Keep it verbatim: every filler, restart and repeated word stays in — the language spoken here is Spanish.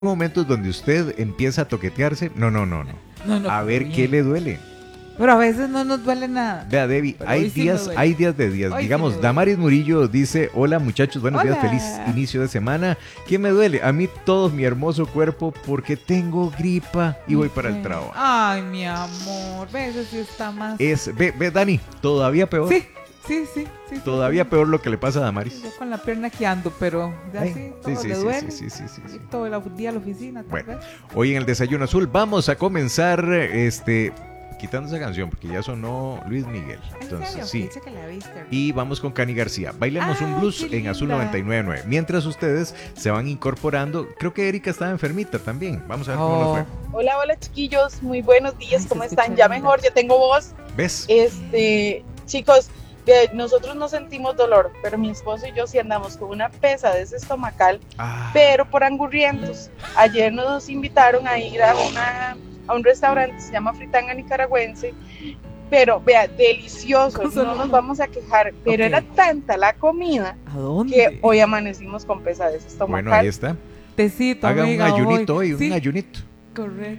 momentos donde usted empieza a toquetearse. No, no, no, no. No, no, A ver bien. qué le duele. Pero a veces no nos duele nada. Vea, Debbie, Pero hay hoy sí me días, duele. hay días de días. Hoy sí Digamos, me duele. Damaris Murillo dice: hola muchachos, buenos días, Hola. feliz inicio de semana. ¿Qué me duele? A mí todo mi hermoso cuerpo porque tengo gripa y voy para el Sí. trabajo. Ay, mi amor. ¿Ves? Eso sí está más. Es, ve, ve, Dani, todavía peor. Sí, sí, sí. sí Todavía sí. peor lo que le pasa a Damaris. Yo con la pierna que ando, pero ya Ay, sí, sí, todo sí, le sí, duele. sí, sí, sí, sí. Y todo el día a la oficina, tal Bueno, vez. hoy en el Desayuno Azul vamos a comenzar, este, quitando esa canción porque ya sonó Luis Miguel. ¿En Entonces, serio? sí. Pensé que la viste. Y vamos con Cani García. Bailemos un Ay, blues qué en Azul linda. noventa y nueve punto nueve. Mientras ustedes se van incorporando, creo que Erika estaba enfermita también. Vamos a ver cómo nos Oh. fue. Hola, hola chiquillos, muy buenos días, Ay, ¿cómo se están? escucha Ya linda. mejor, ya tengo voz. ¿Ves? Este, chicos, eh, nosotros no sentimos dolor, pero mi esposo y yo sí andamos con una pesadez estomacal, Ah, pero por angurrientos. Ayer nos invitaron a ir a, una, a un restaurante, se llama Fritanga Nicaragüense, pero vea, delicioso, Cosa no loca. nos vamos a quejar, pero Ok. era tanta la comida ¿A dónde? que hoy amanecimos con pesadez estomacal. bueno, ahí está. Tecito, Haga un amiga, ayunito hoy, Sí, un ayunito. correcto.